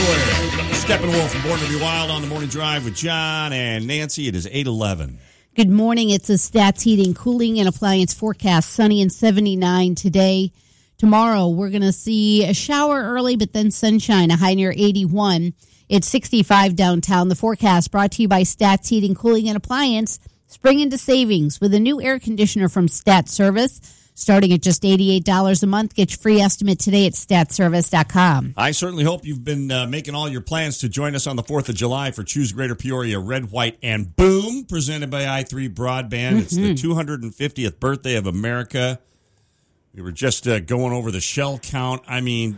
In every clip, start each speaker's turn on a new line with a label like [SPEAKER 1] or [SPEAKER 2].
[SPEAKER 1] Steppenwolf from Born to Be Wild on the Morning Drive with John and Nancy. It is 8:11.
[SPEAKER 2] Good morning. It's a Stats Heating, Cooling, and Appliance forecast. Sunny and 79 today. Tomorrow, we're going to see a shower early, but then sunshine, a high near 81. It's 65 downtown. The forecast brought to you by Stats Heating, Cooling, and Appliance. Spring into savings with a new air conditioner from Stat Service. Starting at just $88 a month. Get your free estimate today at statservice.com.
[SPEAKER 1] I certainly hope you've been making all your plans to join us on the 4th of July for Choose Greater Peoria Red, White, and Boom, presented by i3 Broadband. It's the 250th birthday of America. We were just going over the shell count. I mean,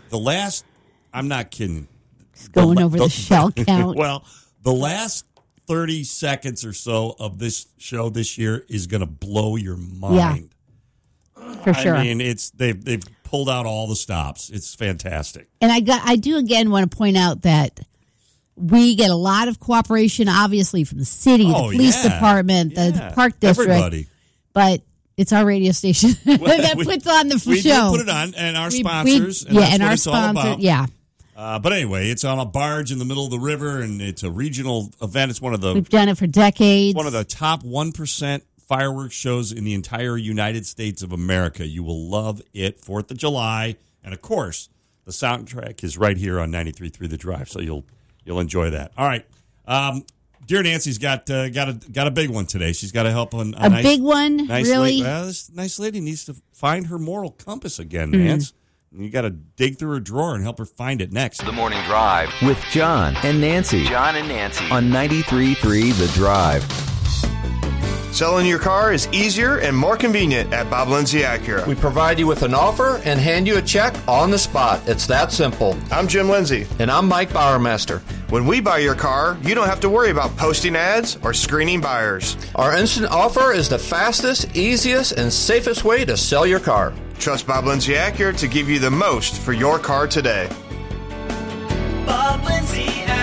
[SPEAKER 1] I'm not kidding.
[SPEAKER 2] Going over the shell count.
[SPEAKER 1] Well, the last 30 seconds or so of this show this year is going to blow your mind.
[SPEAKER 2] Yeah. For sure.
[SPEAKER 1] I mean, they've pulled out all the stops. It's fantastic.
[SPEAKER 2] And I do again want to point out that we get a lot of cooperation, obviously, from the city, the police department, the park district. Everybody. But it's our radio station that puts on the show.
[SPEAKER 1] We do put it on, and our sponsors.
[SPEAKER 2] And our sponsors. Yeah.
[SPEAKER 1] But anyway, it's on a barge in the middle of the river, and it's a regional event. It's
[SPEAKER 2] we've done it for decades.
[SPEAKER 1] One of the top 1% fireworks shows in the entire United States of America. You will love it. 4th of July. And, of course, the soundtrack is right here on 93.3 The Drive, so you'll enjoy that. All right. Dear Nancy's got a big one today. She's got to help on a nice,
[SPEAKER 2] big one, really?
[SPEAKER 1] This nice lady needs to find her moral compass again, Nance. You got to dig through her drawer and help her find it next.
[SPEAKER 3] The Morning Drive
[SPEAKER 4] with John and Nancy.
[SPEAKER 3] John and Nancy
[SPEAKER 4] on 93.3 The Drive.
[SPEAKER 5] Selling your car is easier and more convenient at Bob Lindsay Acura.
[SPEAKER 6] We provide you with an offer and hand you a check on the spot. It's that simple.
[SPEAKER 5] I'm Jim Lindsay.
[SPEAKER 6] And I'm Mike Bowermaster.
[SPEAKER 5] When we buy your car, you don't have to worry about posting ads or screening buyers.
[SPEAKER 6] Our instant offer is the fastest, easiest, and safest way to sell your car.
[SPEAKER 5] Trust Bob Lindsay Acura to give you the most for your car today.
[SPEAKER 7] Bob Lindsay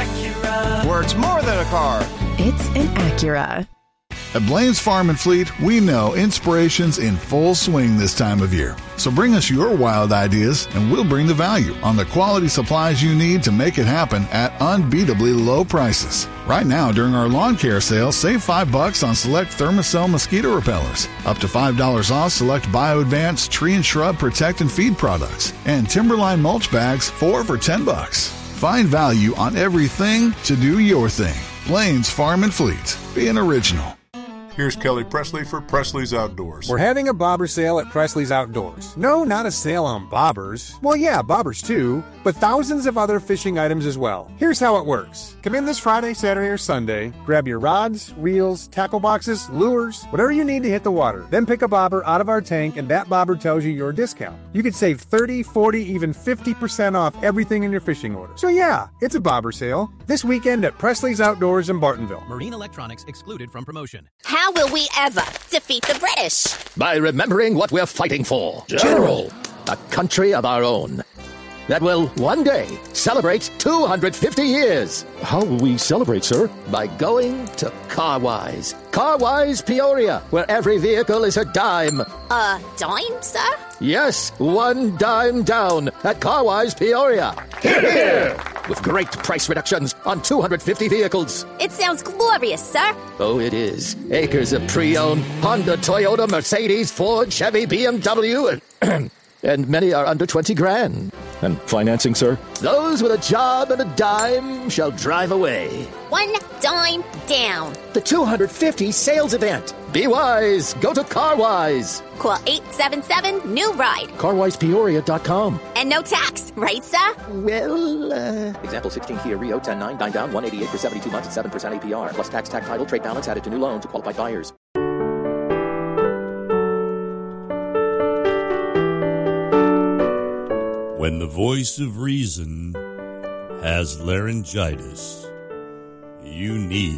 [SPEAKER 7] Acura.
[SPEAKER 5] Where it's more than a car.
[SPEAKER 8] It's an Acura.
[SPEAKER 9] At Blaine's Farm and Fleet, we know inspiration's in full swing this time of year. So bring us your wild ideas, and we'll bring the value on the quality supplies you need to make it happen at unbeatably low prices. Right now, during our lawn care sale, save $5 on select Thermacell mosquito repellers, up to $5 off select BioAdvance tree and shrub protect and feed products, and Timberline mulch bags, 4 for $10. Find value on everything to do your thing. Blaine's Farm and Fleet. Be an original.
[SPEAKER 10] Here's Kelly Presley for Presley's Outdoors.
[SPEAKER 11] We're having a bobber sale at Presley's Outdoors. No, not a sale on bobbers. Well, yeah, bobbers too, but thousands of other fishing items as well. Here's how it works. Come in this Friday, Saturday, or Sunday, grab your rods, reels, tackle boxes, lures, whatever you need to hit the water. Then pick a bobber out of our tank, and that bobber tells you your discount. You could save 30, 40, even 50% off everything in your fishing order. So yeah, it's a bobber sale. This weekend at Presley's Outdoors in Bartonville.
[SPEAKER 12] Marine electronics excluded from promotion.
[SPEAKER 13] How will we ever defeat the British?
[SPEAKER 14] By remembering what we're fighting for. General. A country of our own. That will one day celebrate 250 years. How will we celebrate, sir? By going to Carwise. Carwise Peoria, where every vehicle is a dime.
[SPEAKER 13] A dime, sir?
[SPEAKER 14] Yes, one dime down at Carwise Peoria.
[SPEAKER 13] Hear, hear!
[SPEAKER 14] With great price reductions on 250 vehicles.
[SPEAKER 13] It sounds glorious, sir.
[SPEAKER 14] Oh, it is. Acres of pre-owned Honda, Toyota, Mercedes, Ford, Chevy, BMW, and many are under 20 grand. And financing, sir? Those with a job and a dime shall drive away.
[SPEAKER 13] One dime down.
[SPEAKER 14] The 250 sales event. Be wise. Go to Carwise.
[SPEAKER 13] Call 877-NEW-RIDE.
[SPEAKER 14] CarwisePeoria.com.
[SPEAKER 13] And no tax, right, sir?
[SPEAKER 14] Well, Example 16 Kia Rio 10.9, 9 down, 188 for 72 months at 7% APR. Plus tax, title, trade balance added to new loan to qualified buyers.
[SPEAKER 1] When the voice of reason has laryngitis, you need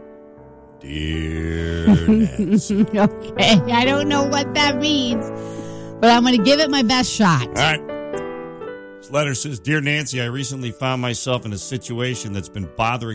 [SPEAKER 1] Dear Nancy.
[SPEAKER 2] Okay, I don't know what that means, but I'm going to give it my best shot.
[SPEAKER 1] All right. This letter says, Dear Nancy, I recently found myself in a situation that's been bothering